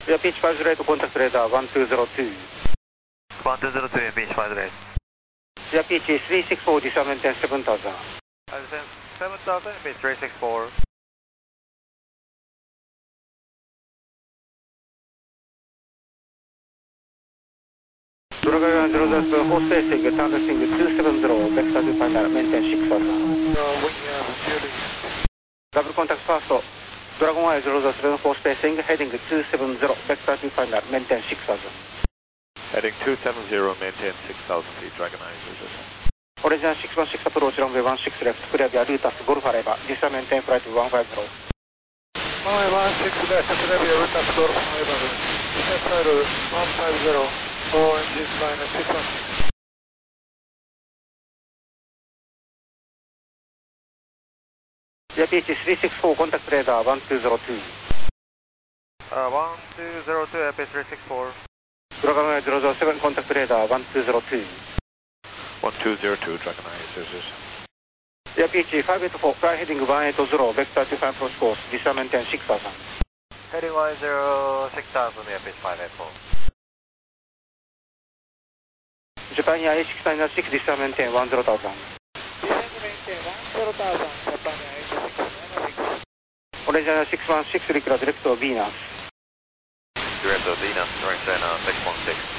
Yeah, pitch 58 contact radar 1202. 1202, pitch 58. Yeah, pitch 364, descent maintain 7000. 7000, pitch 364. Durga 007, full spacing, turn receiving 270, vector to final, maintain 6000. Double contact first, Dragon Y 007, full spacing, heading 270, vector to final, maintain 6000. Heading 270, maintain 6,000 feet, Dragon Eye 007. Origin 616 approach, runway 16 left, clear via Lutas, Golf Areva, descent maintain flight 150. Runway 16 left, clear via Lutas, Golf Areva, descent flight 150. 4 engines minus 600. Yeah, pitch 364, contact radar 1202. 1202, pitch 364. Dragon Y 007, contact radar 1202. 1202, Dragon Eye 007. Yeah, pitch 584, fly heading 180, vector to final approach course, descent maintain 6000. Heading 160,000, yeah, pitch 584. Japan Air 6996, descent maintain 10,000. Descent maintain 10,000, Japan Air 6996. Origin 616, request direct to Venus. Direct to Venus, right then, 616.